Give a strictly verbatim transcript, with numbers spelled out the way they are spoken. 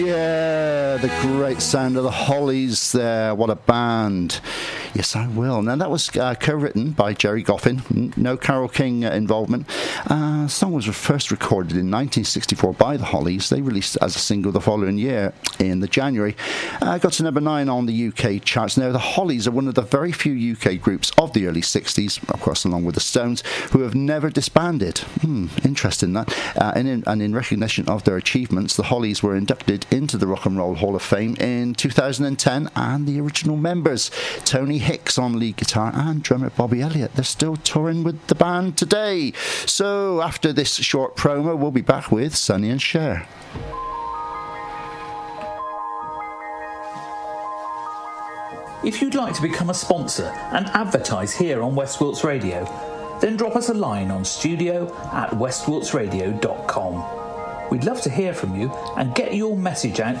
Yeah, the great sound of the Hollies there. What a band. Yes, I will. Now, that was uh, co-written by Jerry Goffin. No Carole King uh, involvement. Uh, the song was first recorded in nineteen sixty-four by the Hollies. They released it as a single the following year in the January. Uh, got to number nine on the U K charts. Now, the Hollies are one of the very few U K groups of the early sixties, of course, along with the Stones, who have never disbanded. Hmm, interesting that. Uh, and, in, and in recognition of their achievements, the Hollies were inducted into the Rock and Roll Hall of Fame in two thousand ten, and the original members, Tony Hicks on lead guitar and drummer Bobby Elliott, they're still touring with the band today. So after this short promo, we'll be back with Sonny and Cher. If you'd like to become a sponsor and advertise here on West Wilts Radio, then drop us a line on studio at west wilts radio dot com. We'd love to hear from you and get your message out